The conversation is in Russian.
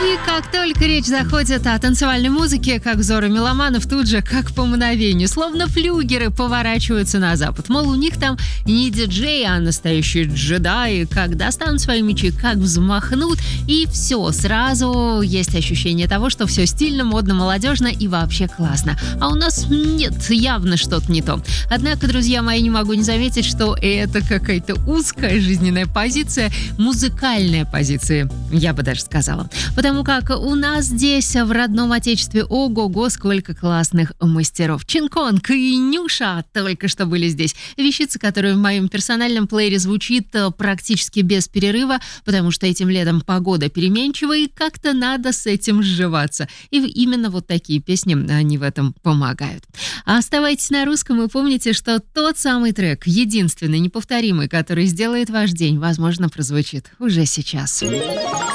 И как только речь заходит о танцевальной музыке, как взоры меломанов тут же, как по мгновению, словно флюгеры поворачиваются на запад. Мол, у них там не диджеи, а настоящие джедаи, как достанут свои мечи, как взмахнут, и все, сразу есть ощущение того, что все стильно, модно, молодежно и вообще классно. А у нас нет, явно что-то не то. Однако, друзья мои, не могу не заметить, что это какая-то узкая жизненная позиция, музыкальная позиция, я бы даже сказала. Потому как у нас здесь, в родном отечестве, ого-го, сколько классных мастеров. Чинконг и Нюша только что были здесь. Вещица, которая в моем персональном плеере звучит практически без перерыва, потому что этим летом погода переменчивая, и как-то надо с этим сживаться. И именно вот такие песни, они в этом помогают. А оставайтесь на русском и помните, что тот самый трек, единственный, неповторимый, который сделает ваш день, возможно, прозвучит уже сейчас.